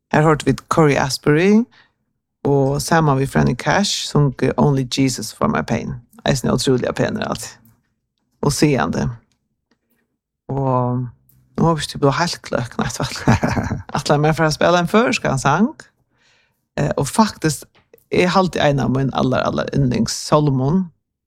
Här hörde vi Corey Asbury och samma vi Franny Cash som Only Jesus for my pain. Jag är otroliga pener allt. Och seende. Och nu har vi typ då helt klöknat. Att lära mig för att spela en förskanssang. Och faktiskt är alltid en av min allra yndlings Solomon.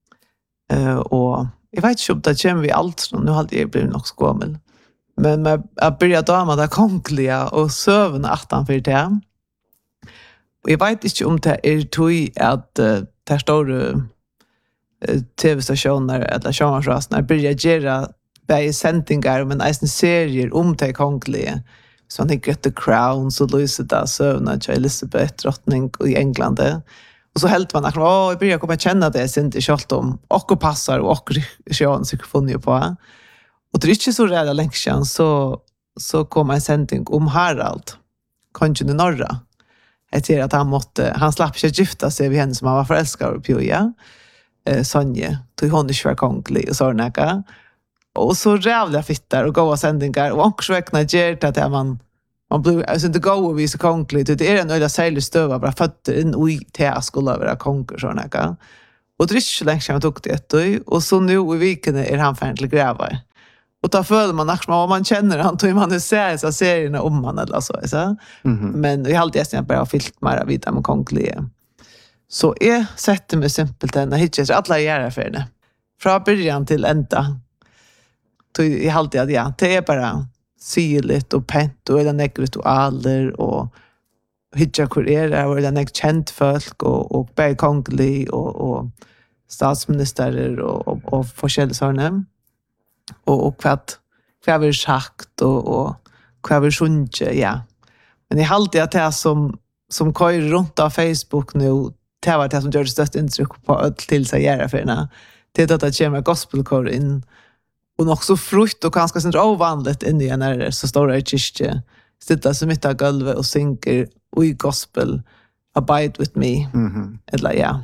Och jag vet inte om det kommer vi allt. Nu har jag blivit nog skåmel. Men jag började dama det kongliga och sövna 18 för det. Och jag vet inte om det är tog att det står tv-stationer eller sjömansrasnar börjar göra bäge sändningar men en serier om det kongliga. Så han tänker The Crown så lyser det sövna till Elizabeth drottning i England. Och så helt man att jag börjar komma känna det sen inte kört om och passar och sjön så funny på. Och det är inte så rädd länge sedan så kom en sändning om Harald kongen i norra. Jag ser att han slapp sig gifta sig med henne som han var förälskad på ja. Sonja tog hon inte för konglig och så näka. Och så rävla fittar och goda sändningar och också räkna gert att man blir alltså inte gå och visa konglig det är en öde sälj stöva bara fötter in och te skulle vara konger så näka. Och det är inte så länge sedan jag tog det och så nu i viken är han färdig gräva. Och då följer man också man känner han tror man ser så serierna om man eller så. Men vi har alltid bara filmat mer vidare med konglig. Så jag sätter mig simpelt den hittar alla göra för det. Från början till ända. Jag har alltid att det är bara syrligt och pent och det är ritualer och hittar kurerer och det är känt folk och bär konglig och statsminister och forskjellige sådana. Och vad vi sagt och vad vi sjunge, ja. Men jag har alltid att det som kör runt av Facebook nu det var det som gör det största intryck på öll till sig göra för henne. Det är att det kommer gospelkör in och också frukt och ganska sånt ovanligt in i en så står det i kyrkje sitter som mitt av golvet och synker i gospel Abide with me. Eller ja.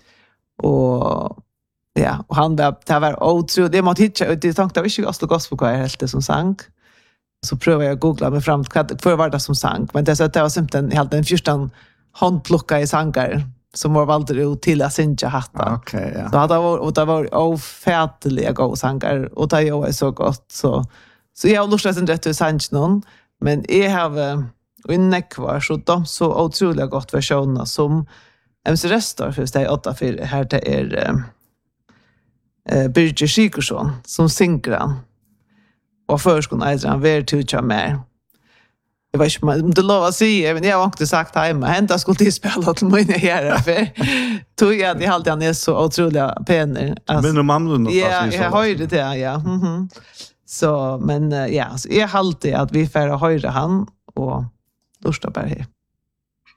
Och han det var otroligt det måste hitta det tänkte jag inte gospelkör helt det som sang. Så prövar jag googla mig fram för vad det som sang men det så att det var simpelthen helt den första handplocka i sånger som var valt ut till att synja hatta. Okej, ja. Så det var ofärtliga goda sånger och det var så gott så jag har lustat en rätt till sången men jag har kvar så de så otroliga gott versioner som MC Restor för det 8-4 här det är Birger Sigurdsson som synger han. Och förskon äldre han ver tucha mer. Jag vet inte om det lov att säga, men jag har inte sagt hemma. Hända skulle till spela till mina herrar för tog jag att jag alltid han är så otroliga pener. Men de andra ja, jag hörde det, ja. Så, men ja, så jag alltid att vi får höra han och lusta bara här.